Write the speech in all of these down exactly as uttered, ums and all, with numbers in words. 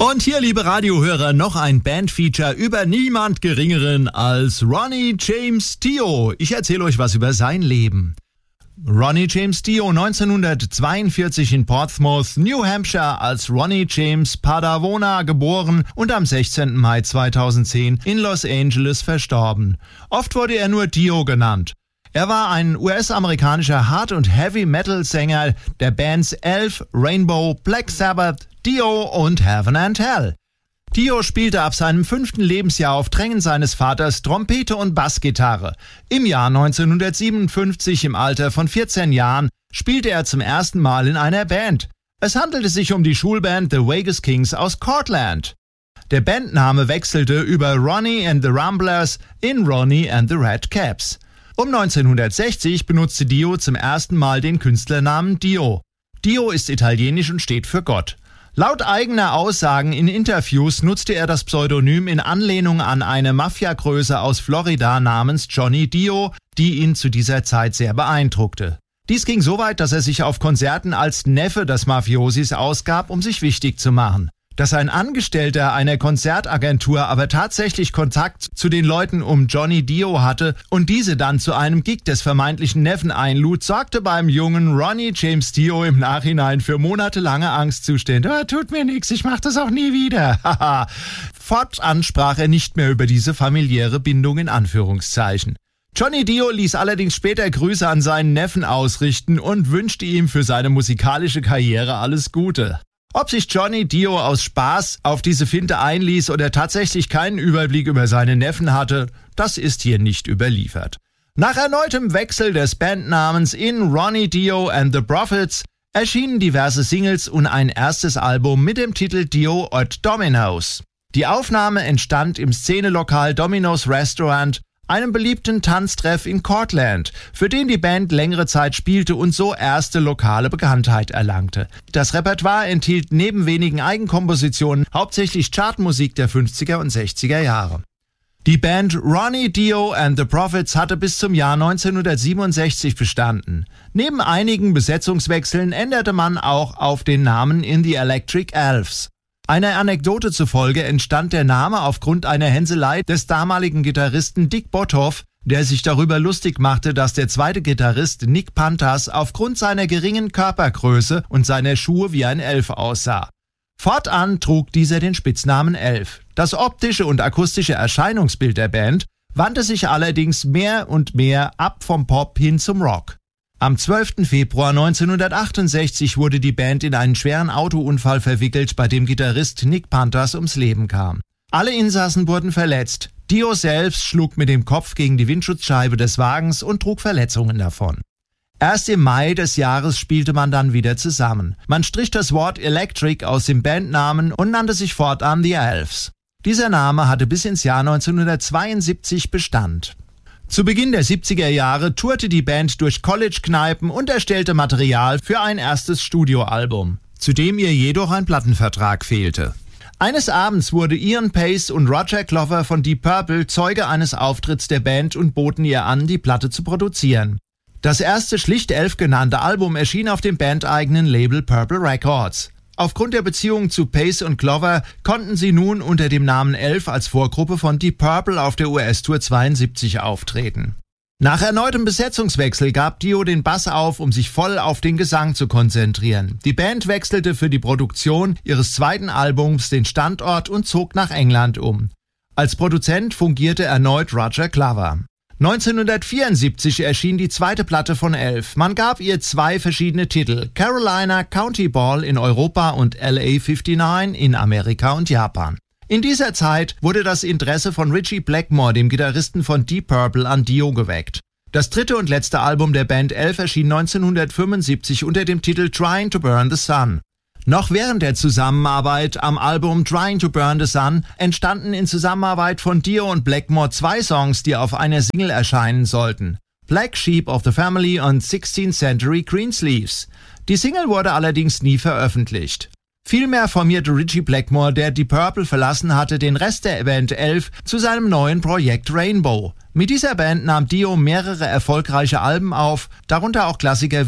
Und hier, liebe Radiohörer, noch ein Bandfeature über niemand Geringeren als Ronnie James Dio. Ich erzähle euch was über sein Leben. Ronnie James Dio, neunzehnhundertzweiundvierzig in Portsmouth, New Hampshire, als Ronnie James Padavona geboren und am sechzehnten Mai zweitausendzehn in Los Angeles verstorben. Oft wurde er nur Dio genannt. Er war ein U S-amerikanischer Hard- und Heavy-Metal-Sänger der Bands Elf, Rainbow, Black Sabbath, Dio und Heaven and Hell. Dio spielte ab seinem fünften Lebensjahr auf Drängen seines Vaters Trompete und Bassgitarre. Im Jahr neunzehnhundertsiebenundfünfzig, im Alter von vierzehn Jahren, spielte er zum ersten Mal in einer Band. Es handelte sich um die Schulband The Vegas Kings aus Cortland. Der Bandname wechselte über Ronnie and the Rumblers in Ronnie and the Red Caps. Um neunzehnhundertsechzig benutzte Dio zum ersten Mal den Künstlernamen Dio. Dio ist italienisch und steht für Gott. Laut eigener Aussagen in Interviews nutzte er das Pseudonym in Anlehnung an eine Mafiagröße aus Florida namens Johnny Dio, die ihn zu dieser Zeit sehr beeindruckte. Dies ging so weit, dass er sich auf Konzerten als Neffe des Mafiosis ausgab, um sich wichtig zu machen. Dass ein Angestellter einer Konzertagentur aber tatsächlich Kontakt zu den Leuten um Johnny Dio hatte und diese dann zu einem Gig des vermeintlichen Neffen einlud, sorgte beim jungen Ronnie James Dio im Nachhinein für monatelange Angstzustände. Oh, tut mir nix, ich mach das auch nie wieder. Haha. Fortan sprach er nicht mehr über diese familiäre Bindung in Anführungszeichen. Johnny Dio ließ allerdings später Grüße an seinen Neffen ausrichten und wünschte ihm für seine musikalische Karriere alles Gute. Ob sich Johnny Dio aus Spaß auf diese Finte einließ oder tatsächlich keinen Überblick über seine Neffen hatte, das ist hier nicht überliefert. Nach erneutem Wechsel des Bandnamens in Ronnie Dio and the Prophets erschienen diverse Singles und ein erstes Album mit dem Titel Dio at Domino's. Die Aufnahme entstand im Szenelokal Domino's Restaurant, einem beliebten Tanztreff in Cortland, für den die Band längere Zeit spielte und so erste lokale Bekanntheit erlangte. Das Repertoire enthielt neben wenigen Eigenkompositionen hauptsächlich Chartmusik der fünfziger und sechziger Jahre. Die Band Ronnie Dio and the Prophets hatte bis zum Jahr neunzehnhundertsiebenundsechzig bestanden. Neben einigen Besetzungswechseln änderte man auch auf den Namen in the Electric Elves. Einer Anekdote zufolge entstand der Name aufgrund einer Hänselei des damaligen Gitarristen Dick Bothoff, der sich darüber lustig machte, dass der zweite Gitarrist Nick Pantas aufgrund seiner geringen Körpergröße und seiner Schuhe wie ein Elf aussah. Fortan trug dieser den Spitznamen Elf. Das optische und akustische Erscheinungsbild der Band wandte sich allerdings mehr und mehr ab vom Pop hin zum Rock. Am zwölften Februar neunzehnhundertachtundsechzig wurde die Band in einen schweren Autounfall verwickelt, bei dem Gitarrist Nick Pantas ums Leben kam. Alle Insassen wurden verletzt. Dio selbst schlug mit dem Kopf gegen die Windschutzscheibe des Wagens und trug Verletzungen davon. Erst im Mai des Jahres spielte man dann wieder zusammen. Man strich das Wort Electric aus dem Bandnamen und nannte sich fortan The Elves. Dieser Name hatte bis ins Jahr neunzehnhundertzweiundsiebzig Bestand. Zu Beginn der siebziger Jahre tourte die Band durch College-Kneipen und erstellte Material für ein erstes Studioalbum, zu dem ihr jedoch ein Plattenvertrag fehlte. Eines Abends wurde Ian Pace und Roger Glover von Deep Purple Zeuge eines Auftritts der Band und boten ihr an, die Platte zu produzieren. Das erste schlicht Elf genannte Album erschien auf dem bandeigenen Label Purple Records. Aufgrund der Beziehung zu Pace und Glover konnten sie nun unter dem Namen Elf als Vorgruppe von Deep Purple auf der U S-Tour zweiundsiebzig auftreten. Nach erneutem Besetzungswechsel gab Dio den Bass auf, um sich voll auf den Gesang zu konzentrieren. Die Band wechselte für die Produktion ihres zweiten Albums den Standort und zog nach England um. Als Produzent fungierte erneut Roger Glover. neunzehnhundertvierundsiebzig erschien die zweite Platte von Elf. Man gab ihr zwei verschiedene Titel: Carolina County Ball in Europa und L A neunundfünfzig in Amerika und Japan. In dieser Zeit wurde das Interesse von Ritchie Blackmore, dem Gitarristen von Deep Purple, an Dio geweckt. Das dritte und letzte Album der Band Elf erschien neunzehnhundertfünfundsiebzig unter dem Titel Trying to Burn the Sun. Noch während der Zusammenarbeit am Album Trying to Burn the Sun entstanden in Zusammenarbeit von Dio und Blackmore zwei Songs, die auf einer Single erscheinen sollten: Black Sheep of the Family und sixteenth Century Greensleeves. Die Single wurde allerdings nie veröffentlicht. Vielmehr formierte Ritchie Blackmore, der Deep Purple verlassen hatte, den Rest der Band Elf zu seinem neuen Projekt Rainbow. Mit dieser Band nahm Dio mehrere erfolgreiche Alben auf, darunter auch Klassiker wie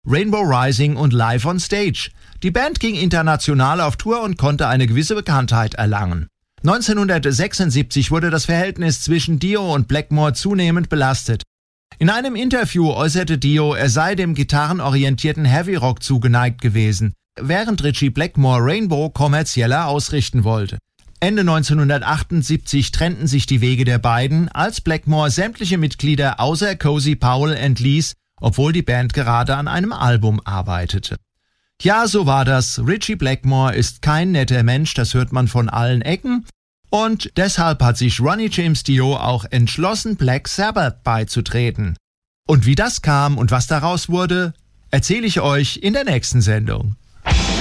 Rainbow Rising und Live on Stage. Die Band ging international auf Tour und konnte eine gewisse Bekanntheit erlangen. neunzehnhundertsechsundsiebzig wurde das Verhältnis zwischen Dio und Blackmore zunehmend belastet. In einem Interview äußerte Dio, er sei dem gitarrenorientierten Heavy Rock zugeneigt gewesen, während Ritchie Blackmore Rainbow kommerzieller ausrichten wollte. Ende neunzehnhundertachtundsiebzig trennten sich die Wege der beiden, als Blackmore sämtliche Mitglieder außer Cozy Powell entließ, obwohl die Band gerade an einem Album arbeitete. Ja, so war das. Ritchie Blackmore ist kein netter Mensch, das hört man von allen Ecken. Und deshalb hat sich Ronnie James Dio auch entschlossen, Black Sabbath beizutreten. Und wie das kam und was daraus wurde, erzähle ich euch in der nächsten Sendung.